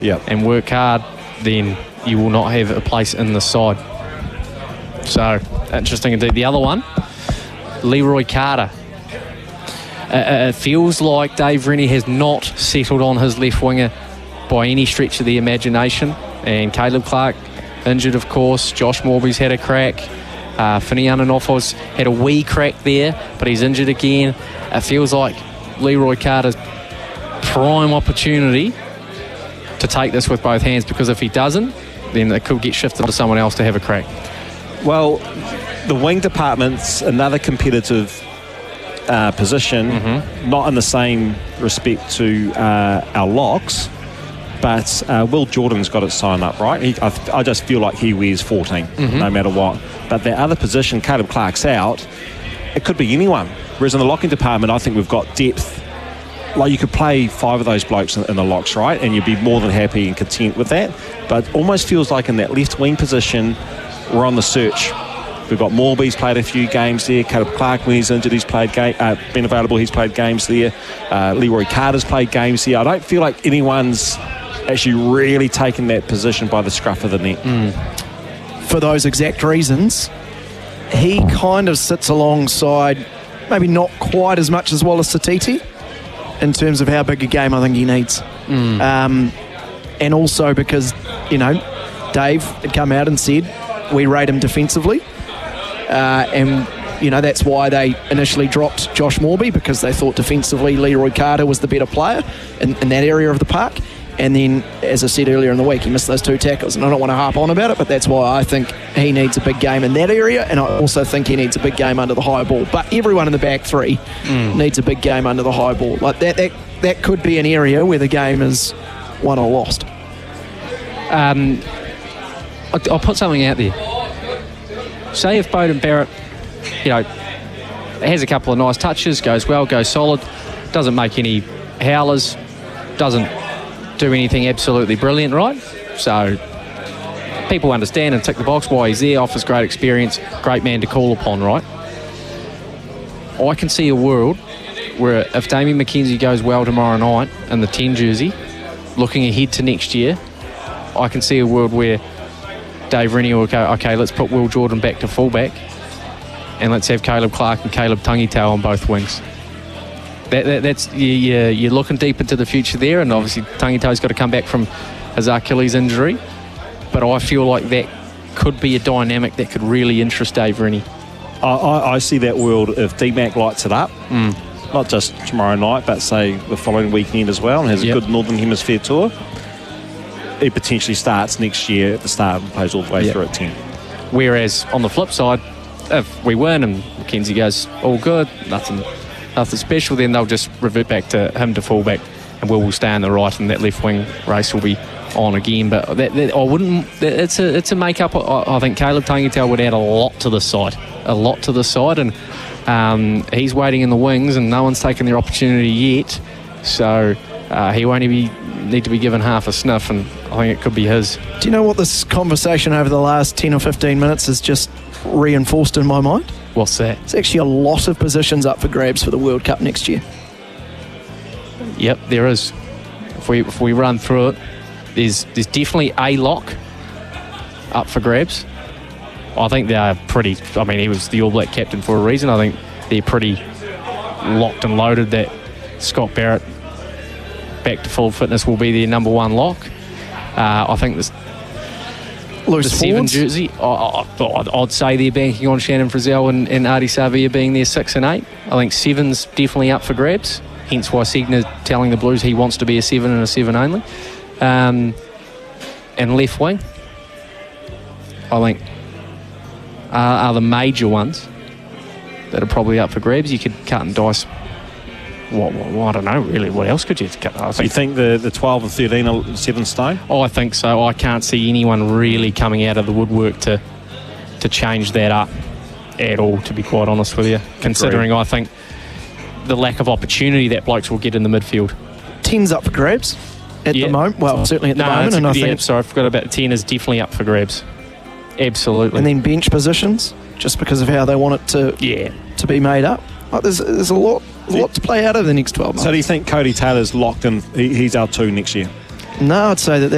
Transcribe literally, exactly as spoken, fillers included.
yep. and work hard, then you will not have a place in the side. So, interesting indeed. The other one, Leroy Carter. Uh, it feels like Dave Rennie has not settled on his left winger by any stretch of the imagination. And Caleb Clark injured, of course. Josh Morby's had a crack. Uh, Fini Ananofo's had a wee crack there, but he's injured again. It feels like Leroy Carter's prime opportunity to take this with both hands, because if he doesn't, then it could get shifted to someone else to have a crack. Well, the wing department's another competitive uh, position, mm-hmm. not in the same respect to uh, our locks, but uh, Will Jordan's got it signed up, right? He, I, I just feel like he wears fourteen, mm-hmm. no matter what. But the other position, Caleb Clark's out, it could be anyone. Whereas in the locking department, I think we've got depth. Like, you could play five of those blokes in, in the locks, right? And you'd be more than happy and content with that. But it almost feels like in that left wing position, we're on the search. We've got Morby's played a few games there. Caleb Clark, when he's injured, he's played game, uh, been available, he's played games there. Uh, Leroy Carter's played games there. I don't feel like anyone's actually really taken that position by the scruff of the neck. Mm. For those exact reasons, he kind of sits alongside, maybe not quite as much as Wallace Satiti, in terms of how big a game I think he needs. Mm. Um, and also because, you know, Dave had come out and said, we rate him defensively. Uh, and, you know, that's why they initially dropped Josh Morby, because they thought defensively Leroy Carter was the better player in, in that area of the park. And then, as I said earlier in the week, he missed those two tackles. And I don't want to harp on about it, but that's why I think he needs a big game in that area. And I also think he needs a big game under the high ball. But everyone in the back three mm. needs a big game under the high ball. Like that, that, that could be an area where the game is won or lost. Um, I'll put something out there. Say if Beauden Barrett, you know, has a couple of nice touches, goes well, goes solid, doesn't make any howlers, doesn't do anything absolutely brilliant, right? So people understand and tick the box why he's there, offers great experience, great man to call upon, right? I can see a world where if Damien McKenzie goes well tomorrow night in the ten jersey, looking ahead to next year, I can see a world where Dave Rennie will go, okay, let's put Will Jordan back to fullback and let's have Caleb Clark and Caleb Tangitau on both wings. That, that, that's you, you, you're looking deep into the future there, and obviously Tangitau's got to come back from his Achilles injury, but I feel like that could be a dynamic that could really interest Dave Rennie. I, I, I see that world if D-Mac lights it up, mm. not just tomorrow night, but say the following weekend as well, and has yep. a good Northern Hemisphere tour. He potentially starts next year at the start and plays all the way yep. through at ten. Whereas on the flip side, if we win and McKenzie goes all good, nothing nothing special, then they'll just revert back to him to fullback, and Will will stay on the right, and that left wing race will be on again. But that, that, I wouldn't. It's a it's a make up. I, I think Caleb Tangitau would add a lot to the side, a lot to the side, and um, he's waiting in the wings, and no one's taken their opportunity yet. So uh, he won't be need to be given half a sniff, and I think it could be his. Do you know what this conversation over the last ten or fifteen minutes has just reinforced in my mind? What's that? It's actually a lot of positions up for grabs for the World Cup next year. Yep, there is. If we if we run through it, there's there's definitely a lock up for grabs. I think they're pretty. I mean, he was the All Black captain for a reason. I think they're pretty locked and loaded that Scott Barrett back to full fitness will be their number one lock. Uh, I think this Loose the seven forwards. jersey, I, I, I'd say they're banking on Shannon Frizzell and, and Ardie Savia being their six and eight. I think seven's definitely up for grabs, hence why Segner's telling the Blues he wants to be a seven and a seven only. Um, and left wing, I think, are, are the major ones that are probably up for grabs. You could cut and dice. What, what, what, I don't know really. What else could you cut? I So you think the, the twelve and thirteen are set in stone? Oh, I think so. I can't see anyone really coming out of the woodwork to to change that up at all, to be quite honest with you, considering I think the lack of opportunity that blokes will get in the midfield. Ten's up for grabs at yeah. the moment. Well, certainly at the no, moment. And a, I yeah, think, sorry, I forgot about ten is definitely up for grabs. Absolutely. And then bench positions, just because of how they want it to yeah. to be made up. Like there's there's a lot a lot to play out of the next twelve months. So do you think Cody Taylor's locked in? He, he's our two next year? No, I'd say that